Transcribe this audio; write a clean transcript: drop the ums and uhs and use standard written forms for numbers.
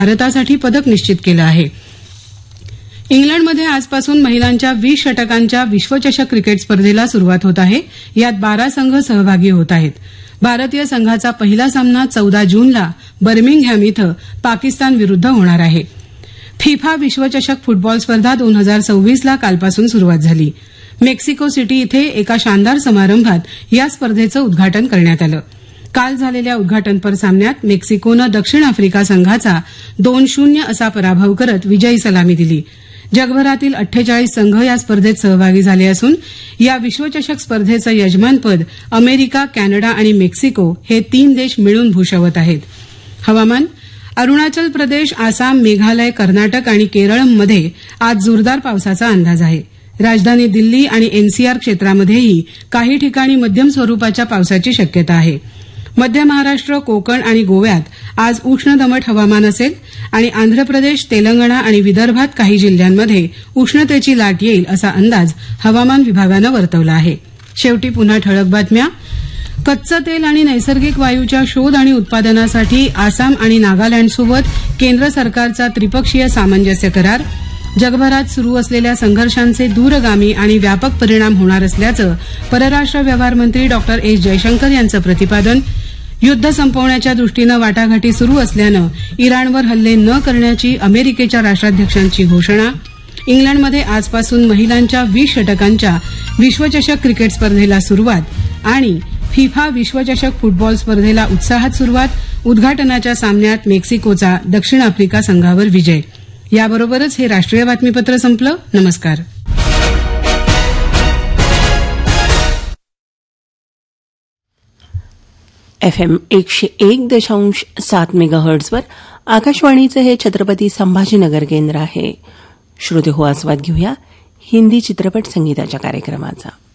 भारतासाठी पदक निश्चित केलं आहे. इंग्लंडमध्ये आजपासून महिलांच्या 20 षटकांच्या विश्वचषक क्रिकेट स्पर्धेला सुरुवात होत आहे. यात 12 संघ सहभागी होत आहेत. भारतीय संघाचा पहिला सामना 14 जूनला बर्मिंगहॅम इथं पाकिस्तान विरुद्ध होणार आहे. फिफा विश्वचषक फुटबॉल स्पर्धा 2026ला कालपासून सुरुवात झाली. मेक्सिको सिटी इथे एका शानदार समारंभात या स्पर्धेचं उद्घाटन करण्यात आलं. काल झालेल्या उद्घाटनपर सामन्यात मेक्सिकोनं दक्षिण आफ्रिका संघाचा 2-0 असा पराभव करत विजयी सलामी दिली. जगभरातील 48 संघ या स्पर्धेत सहभागी झाले असून या विश्वचषक स्पर्धेचं यजमानपद अमेरिका, कॅनडा आणि मेक्सिको हे 3 देश मिळून भूषवत आहेत. हवामान. अरुणाचल प्रदेश, आसाम, मेघालय, कर्नाटक आणि केरळमध्ये आज जोरदार पावसाचा अंदाज आहे. राजधानी दिल्ली आणि एनसीआर क्षेत्रामध्येही काही ठिकाणी मध्यम स्वरूपाच्या पावसाची शक्यता आहे. मध्य महाराष्ट्र, कोकण आणि गोव्यात आज उष्ण दमट हवामान असेल आणि आंध्र प्रदेश, तेलंगणा आणि विदर्भात काही जिल्ह्यांमध्ये उष्णतेची लाट येईल असा अंदाज हवामान विभागानं वर्तवला आहे. शेवटी पुन्हा ठळक बातम्या. कच्चं तेल आणि नैसर्गिक वायूच्या शोध आणि उत्पादनासाठी आसाम आणि नागालँडसोबत केंद्र सरकारचा त्रिपक्षीय सामंजस्य करार. जगभरात सुरू असलेल्या संघर्षांचे दूरगामी आणि व्यापक परिणाम होणार असल्याचं परराष्ट्र व्यवहार मंत्री डॉ एस जयशंकर यांचं प्रतिपादन. युद्ध संपवण्याच्या दृष्टीनं वाटाघाटी सुरू असल्यानं इराणवर हल्ले न करण्याची अमेरिकेच्या राष्ट्राध्यक्षांची घोषणा. इंग्लंडमध्ये आजपासून महिलांच्या 20 षटकांच्या विश्वचषक क्रिकेट स्पर्धेला सुरुवात आणि फिफा विश्वचषक फुटबॉल स्पर्धेला उत्साहात सुरुवात. उद्घाटनाच्या सामन्यात मेक्सिकोचा दक्षिण आफ्रिका संघावर विजय. याबरोबरच हे राष्ट्रीय बातमीपत्र संपलं. नमस्कार. FM 101.7 मेगाहर्ट्झवर आकाशवाणीचं हे छत्रपती संभाजीनगर केंद्र आहे. श्रोते हो, आस्वाद घेऊया हिंदी चित्रपट संगीताच्या कार्यक्रमाचा.